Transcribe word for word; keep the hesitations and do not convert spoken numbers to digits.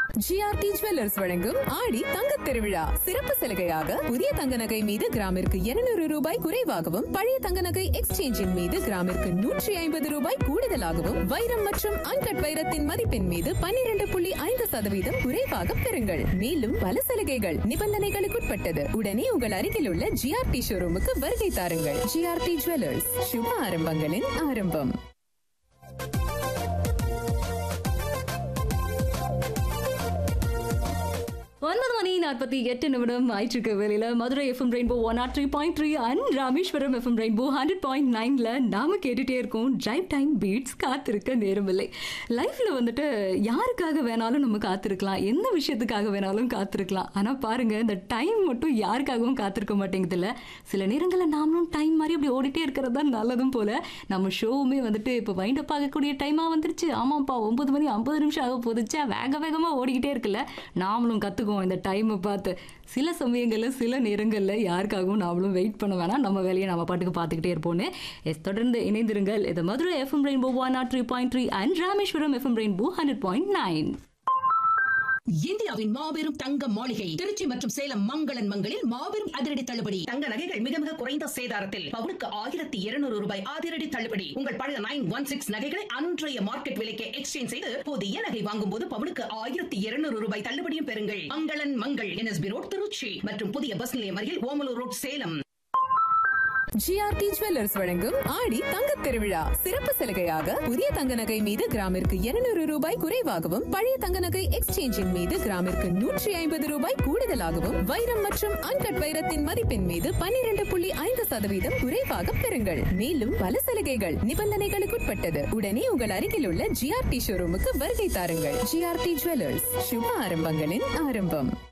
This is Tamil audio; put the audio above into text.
ஜிஆர்டி ஜுவல்லர்ஸ் வழங்கும் ஆடி தங்கத் திருவிழா சிறப்பு சலுகையாக புதிய தங்க நகை மீது கிராமிற்கு இருநூறு ரூபாய் குறைவாகவும் பழைய தங்க நகை எக்ஸ்சேஞ்சின் மீது கிராமிற்கு நூற்றி ஐம்பது ரூபாய் கூடுதலாகவும் வைரம் மற்றும் அன்கட் வைரத்தின் மதிப்பின் மீது பன்னிரண்டு புள்ளி ஐந்து சதவீதம் குறைவாக பெறுங்கள். மேலும் பல சலுகைகள் நிபந்தனைகளுக்குட்பட்டது. உடனே உங்கள் அருகில் உள்ள ஜிஆர்டி ஷோரூமுக்கு வருகை தாருங்கள். ஜிஆர்டி ஜுவல்லர்ஸ், சுப ஆரம்பங்களின் ஆரம்பம். ஒன்பது மணி நாற்பத்தி எட்டு நிமிடம் ஆயிற்றுக்கு வேலையில Madurai FM rainbow one add three point three and Rameswaram FM rainbow hundred point நைன்ல நாம கேட்டுட்டே இருக்கோம் டிரைவ் டைம் பீட்ஸ். காத்திருக்க நேரமில்லை. லைஃப்ல வந்துட்டு யாருக்காக வேணாலும் நம்ம காத்திருக்கலாம், எந்த விஷயத்துக்காக வேணாலும் காத்திருக்கலாம். ஆனா பாருங்க, இந்த டைம் மட்டும் யாருக்காகவும் காத்திருக்க மாட்டேங்குது இல்ல. சில நேரங்களில் நாமளும் டைம் மாதிரி அப்படி ஓடிட்டே இருக்கிறது தான் நல்லதும் போல. நம்ம ஷோவுமே வந்துட்டு இப்போ வைண்ட் அப் ஆகக்கூடிய டைமா வந்துருச்சு. ஆமாப்பா, ஒன்பது மணி ஐம்பது நிமிஷம் ஆக போதுச்சா, வேக வேகமா ஓடிக்கிட்டே இருக்குல்ல. நாமளும் கத்துக்குவோம் இந்த டைமை பார்த்து. சில சமயங்களில் சில நேரங்களில் யாருக்காகவும் நாமளும் வெயிட் பண்ண வேணாம், நம்ம வேலையை நம்ம பாட்டுக்கு பார்த்துக்கிட்டே இருப்போம்னு. எஸ், தொடர்ந்து இணைந்திருங்கள். இது Madurai FM rainbow one add three point three and Rameswaram FM rainbow hundred point nine. இந்தியாவின் மாபெரும் தங்க மாளிகை திருச்சி மற்றும் சேலம் மங்களன் மங்களில் மாபெரும் அதிரடி தள்ளுபடி. தங்க நகைகள் மிக மிக குறைந்த சேதாரத்தில் பவுனுக்கு ஆயிரத்தி இருநூறு ரூபாய் அதிரடி தள்ளுபடி. உங்கள் பழைய நைன் ஒன் சிக்ஸ் நகைகளை அன்றைய மார்க்கெட் விலைக்கு எக்ஸ்சேஞ்ச் செய்து புதிய நகை வாங்கும் போது பவுனுக்கு ஆயிரத்தி இருநூறு ரூபாய் தள்ளுபடியும் பெறுங்கள். மங்களன் மங்கள், என்எஸ்பி ரோட், திருச்சி மற்றும் புதிய பஸ் நிலையம் அருகில் Omalur road, Salem. GRT jewellers வழங்கும் ஆடி தங்கத் திருவிழா சிறப்பு சலுகையாக புதிய தங்க நகை மீது கிராமிற்கு இருநூறு ரூபாய் குறைவாகவும் பழைய தங்க நகை எக்ஸ்சேஞ்சின் மீது கிராமிற்கு நூற்றி ஐம்பது ரூபாய் கூடுதலாகவும் வைரம் மற்றும் அன்கட் வைரத்தின் மதிப்பின் மீது பன்னிரண்டு புள்ளி ஐந்து சதவீதம் குறைவாக பெறுங்கள். மேலும் பல சலுகைகள் நிபந்தனைகளுக்குட்பட்டது. உடனே உங்கள் அருகில் உள்ள ஜிஆர்டி ஷோரூமுக்கு வருகை தாருங்கள். ஜிஆர்டி ஜுவல்லர்ஸ், சுப ஆரம்பங்களின் ஆரம்பம்.